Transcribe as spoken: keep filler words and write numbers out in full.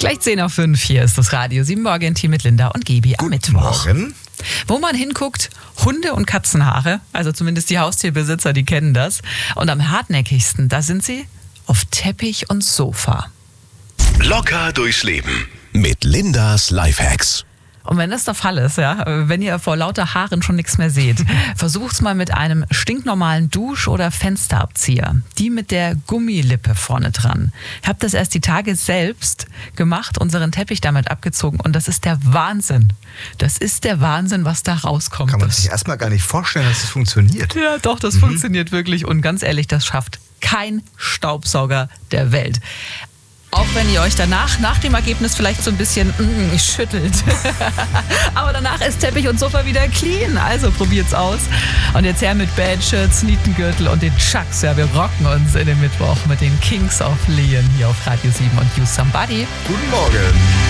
Gleich zehn nach fünf, hier ist das Radio sieben Morgen-Team mit Linda und Gebi am Guten Mittwoch. Morgen. Wo man hinguckt, Hunde- und Katzenhaare, also zumindest die Haustierbesitzer, die kennen das. Und am hartnäckigsten, da sind sie auf Teppich und Sofa. Locker durchs Leben mit Lindas Lifehacks. Und wenn das der Fall ist, ja, wenn ihr vor lauter Haaren schon nichts mehr seht, versucht's mal mit einem stinknormalen Dusch- oder Fensterabzieher. Die mit der Gummilippe vorne dran. Ich habe das erst die Tage selbst gemacht, unseren Teppich damit abgezogen und das ist der Wahnsinn. Das ist der Wahnsinn, was da rauskommt. Kann man sich erstmal gar nicht vorstellen, dass es funktioniert. Ja, doch, das mhm. funktioniert wirklich und ganz ehrlich, das schafft kein Staubsauger der Welt. Auch wenn ihr euch danach, nach dem Ergebnis vielleicht so ein bisschen mm, schüttelt. Aber danach ist Teppich und Sofa wieder clean. Also probiert's aus. Und jetzt her mit Bandshirts, Nietengürtel und den Chucks. Ja, wir rocken uns in den Mittwoch mit den Kings of Leon hier auf Radio sieben und You Somebody. Guten Morgen.